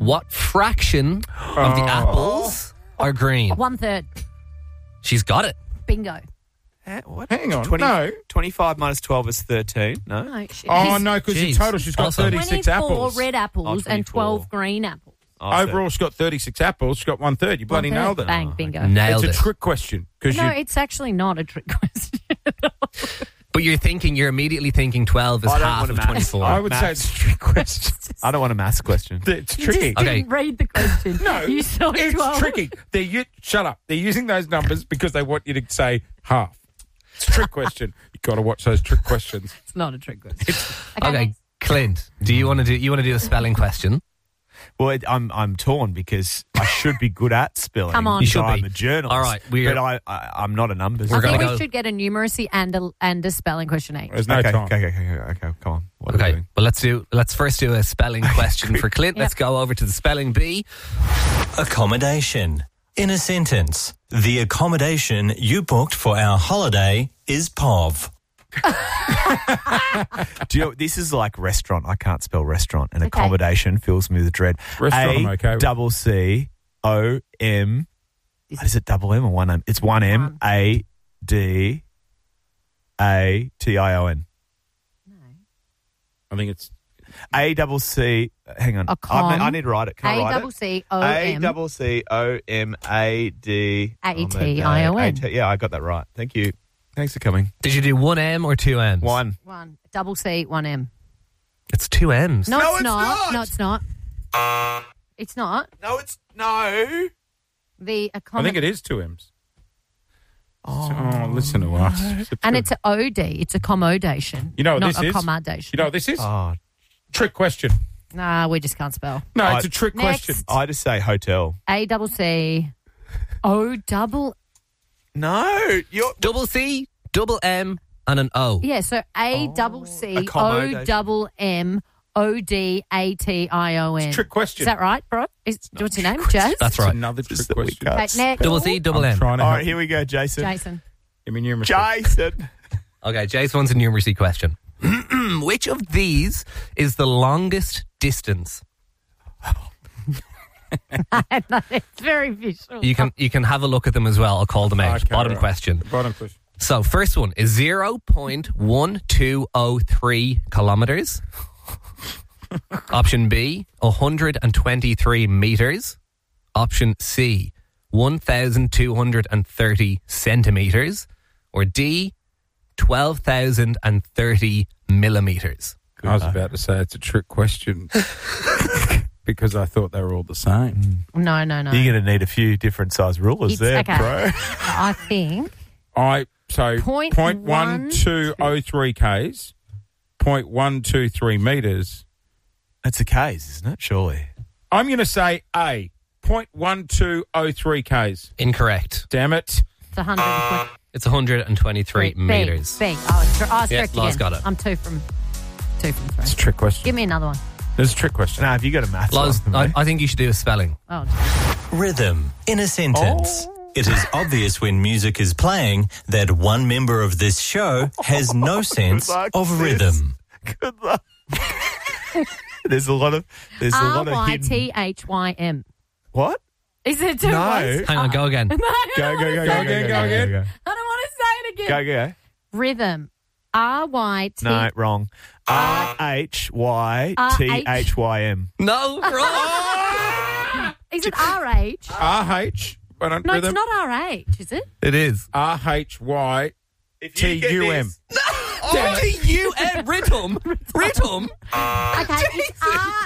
What fraction of the apples are green? 1/3. She's got it. Bingo. What? Hang on. 20, No. 25 minus 12 is 13. No? No, Oh, no, because in Jeez. total she's got Awesome. 36 24 apples. red apples Oh, and 24. 12 green apples. Oh, Overall, she's got 36 apples. She's got 1/3. You bloody 1/3. nailed it. Bang, bingo. Nailed It's it. a trick question. Because No, it's actually not a trick question. But you're immediately thinking 12 is I don't half want I of to maths. 24. would say it's a trick question. I don't want a maths question. It's You tricky. just Okay. didn't read the question. No, You saw it's 12. tricky. Shut up. They're using those numbers because they want you to say half. It's a trick question. You've got to watch those trick questions. It's not a trick question. Okay, Clint, do you want to do a spelling question? Well, I'm torn because I should be good at spelling. Come on. You should I'm be. a journalist. All right, but I'm not a numbers. We're I gonna think go- we should get a numeracy and a spelling question each. There's no okay, time. okay, come on. What are we Okay, doing? well let's first do a spelling question for Clint. Let's go over to the spelling bee. Accommodation. In a sentence, the accommodation you booked for our holiday is POV. Do you know, this is like restaurant. I can't spell restaurant, and Okay. accommodation fills me with dread. Restaurant, I'm okay with. double C O M. Is it double M or one M? It's one M. A D A T I O N. I think it's A double C. Hang on. I need to write it. Can I write it? A-double-C-O-M. A double C O M A D A-T-I-O-N. Yeah, I got that right. Thank you. Thanks for coming. Did you do one M or two M's? One. One. Double C, one M. It's two M's. No, No, it's it's not. not. No, it's not. It's not. No, it's no. The I think it is two M's. Oh, listen to us. And it's an OD. It's accommodation. You know what not this is? accommodation. You know what this is? Oh, Trick question. Nah, we just can't spell. No, it's a trick Next. question. I just say hotel. A-double-C. O-double. No, you're. Double C, double M, and an O. Yeah, so A-double-C, accommodation. O-double-M, O-D-A-T-I-O-N. Trick question. Is that right, bro? What's your name? Jazz? That's It's right. another trick Just that we question. can't Okay, next. Double C, double I'm M. trying to All help. right, here we go, Jason. Jason. Give me numeracy. Jason. Okay, Jace wants a numeracy question. Which of these is the longest distance? It's very visual. You can have a look at them as well. I'll call them out. Okay, Bottom right. question. Bottom question. So first one is 0.1203 kilometers. Option B, 123 meters. Option C, 1,230 centimeters. Or D, 12,030 millimeters. I was about to say it's a trick question because I thought they were all the same. No. You're going to need a few different size rulers It's- there, okay. bro. I think. Point 0.1203 Ks, 0.123 meters. It's a K's, isn't it? Surely. I'm going to say A, 0.1203 Ks. Incorrect. Damn it. It's 120. It's 123 meters. Big. I was Yeah, correct Lars again. got it. I'm two from three. It's a trick question. Give me another one. It's a trick question. Now, have you got a maths Loz, one for me? I think you should do a spelling. Oh, Rhythm. In a sentence. It is obvious when music is playing that one member of this show has no sense luck, of sis. rhythm. Good luck. There's a lot of hidden... R-Y-T-H-Y-M. What? Is it two words? Hang on, go again. No, I don't Go wanna again. say it go again. I don't want to say it again. Go. Rhythm. R-Y-T. No, wrong. R-H-Y-T-H-Y-M. No, wrong. Is it R-H? RH. No, it's not R-H, is it? It is. RHYTUM. T-U-M. Rhythm. Rhythm. Okay, it's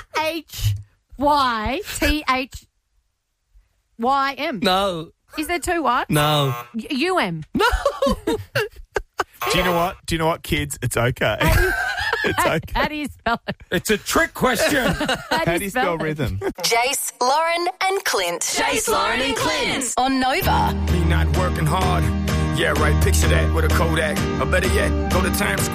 R-H-Y-T-H-Y-M. No. Is there two what? No. U-M. No. Do you know what? Kids? It's okay. It's okay. How do you spell it? It's a trick question. How How do you spell it? rhythm? Jace, Lauren, and Clint. Jace, Lauren, and Clint on Nova. Me not working hard. Yeah, right. Picture that with a Kodak. Or better yet, go to Times Square.